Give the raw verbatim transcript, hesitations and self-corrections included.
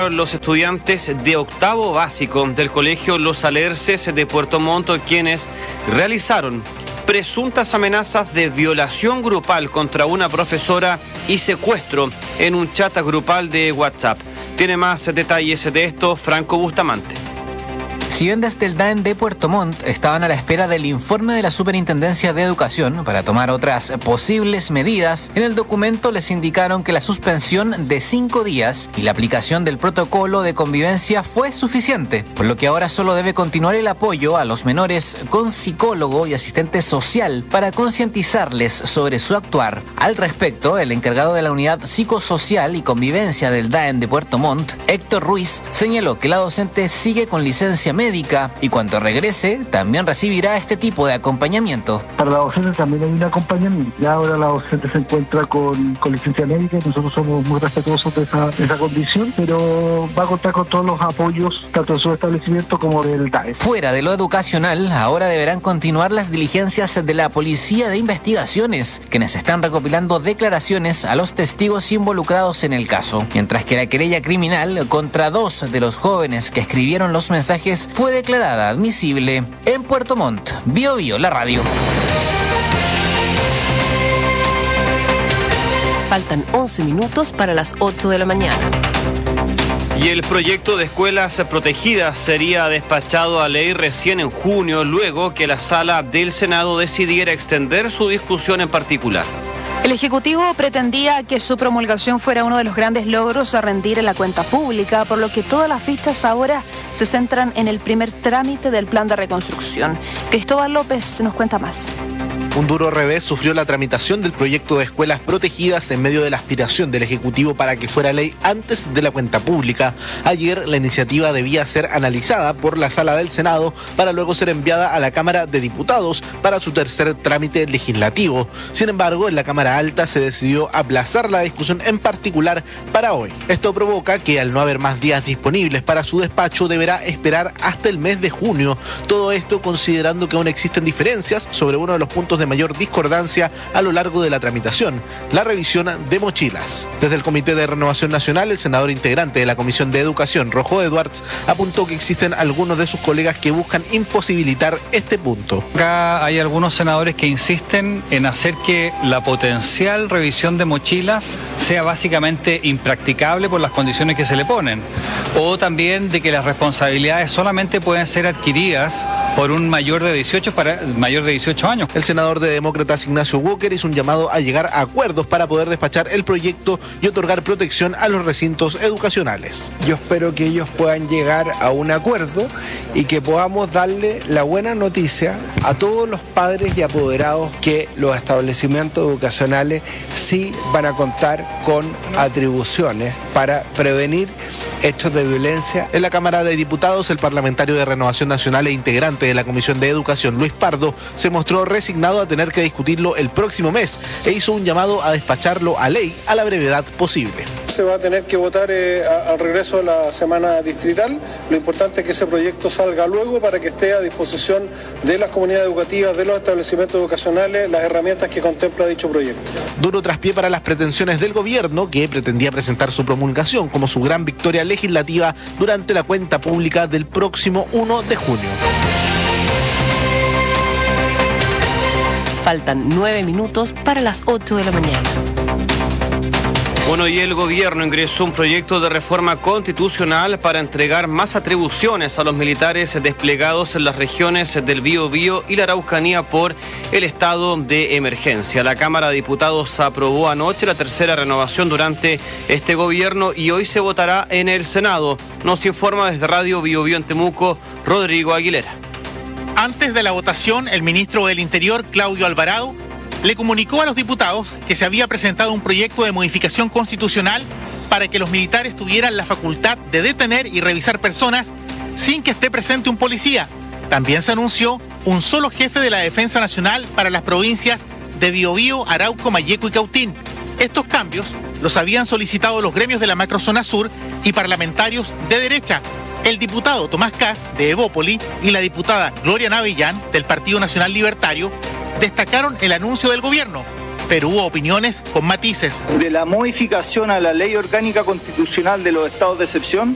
fueron los estudiantes de octavo básico del colegio Los Alerces de Puerto Montt quienes realizaron presuntas amenazas de violación grupal contra una profesora y secuestro en un chat grupal de WhatsApp. Tiene más detalles de esto Franco Bustamante. Si bien desde el D A E M de Puerto Montt estaban a la espera del informe de la Superintendencia de Educación para tomar otras posibles medidas, en el documento les indicaron que la suspensión de cinco días y la aplicación del protocolo de convivencia fue suficiente, por lo que ahora solo debe continuar el apoyo a los menores con psicólogo y asistente social para concientizarles sobre su actuar. Al respecto, el encargado de la Unidad Psicosocial y Convivencia del D A E M de Puerto Montt, Héctor Ruiz, señaló que la docente sigue con licencia médica y cuando regrese también recibirá este tipo de acompañamiento. Para la docente también hay un acompañamiento. Ya ahora la docente se encuentra con, con licencia médica y nosotros somos muy respetuosos de esa, de esa condición, pero va a contar con todos los apoyos tanto de su establecimiento como del D A E M. Fuera de lo educacional, ahora deberán continuar las diligencias de la Policía de Investigaciones, quienes están recopilando declaraciones a los testigos involucrados en el caso, mientras que la querella criminal contra dos de los jóvenes que escribieron los mensajes fue declarada admisible. En Puerto Montt, Bio Bio, la radio. Faltan once minutos para las ocho de la mañana. Y el proyecto de escuelas protegidas sería despachado a ley recién en junio, luego que la sala del Senado decidiera extender su discusión en particular. El Ejecutivo pretendía que su promulgación fuera uno de los grandes logros a rendir en la cuenta pública, por lo que todas las fichas ahora se centran en el primer trámite del plan de reconstrucción. Cristóbal López nos cuenta más. Un duro revés sufrió la tramitación del proyecto de escuelas protegidas en medio de la aspiración del Ejecutivo para que fuera ley antes de la cuenta pública. Ayer la iniciativa debía ser analizada por la Sala del Senado para luego ser enviada a la Cámara de Diputados para su tercer trámite legislativo. Sin embargo, en la Cámara Alta se decidió aplazar la discusión en particular para hoy. Esto provoca que al no haber más días disponibles para su despacho deberá esperar hasta el mes de junio. Todo esto considerando que aún existen diferencias sobre uno de los puntos de mayor discordancia a lo largo de la tramitación, la revisión de mochilas. Desde el Comité de Renovación Nacional, el senador integrante de la Comisión de Educación, Rojo Edwards, apuntó que existen algunos de sus colegas que buscan imposibilitar este punto. Acá hay algunos senadores que insisten en hacer que la potencial revisión de mochilas sea básicamente impracticable por las condiciones que se le ponen, o también de que las responsabilidades solamente pueden ser adquiridas por un mayor de dieciocho para mayor de dieciocho años. El senador de Demócratas Ignacio Walker hizo un llamado a llegar a acuerdos para poder despachar el proyecto y otorgar protección a los recintos educacionales. Yo espero que ellos puedan llegar a un acuerdo y que podamos darle la buena noticia a todos los padres y apoderados que los establecimientos educacionales sí van a contar con atribuciones para prevenir hechos de violencia. En la Cámara de Diputados, el parlamentario de Renovación Nacional e integrante de la Comisión de Educación, Luis Pardo, se mostró resignado a tener que discutirlo el próximo mes e hizo un llamado a despacharlo a ley a la brevedad posible. Se va a tener que votar eh, al regreso de la semana distrital. Lo importante es que ese proyecto salga luego para que esté a disposición de las comunidades educativas, de los establecimientos educacionales, las herramientas que contempla dicho proyecto. Duro traspié para las pretensiones del gobierno, que pretendía presentar su promulgación como su gran victoria legislativa durante la cuenta pública del próximo uno de junio. Faltan nueve minutos para las ocho de la mañana. Bueno, y el gobierno ingresó un proyecto de reforma constitucional para entregar más atribuciones a los militares desplegados en las regiones del Biobío y la Araucanía por el estado de emergencia. La Cámara de Diputados aprobó anoche la tercera renovación durante este gobierno y hoy se votará en el Senado. Nos informa desde Radio Biobío en Temuco, Rodrigo Aguilera. Antes de la votación, el ministro del Interior, Claudio Alvarado, le comunicó a los diputados que se había presentado un proyecto de modificación constitucional para que los militares tuvieran la facultad de detener y revisar personas sin que esté presente un policía. También se anunció un solo jefe de la Defensa Nacional para las provincias de Biobío, Arauco, Malleco y Cautín. Estos cambios los habían solicitado los gremios de la macrozona sur y parlamentarios de derecha. El diputado Tomás Kass, de Evópoli, y la diputada Gloria Navellán, del Partido Nacional Libertario, destacaron el anuncio del gobierno, pero hubo opiniones con matices. De la modificación a la Ley Orgánica Constitucional de los Estados de Excepción,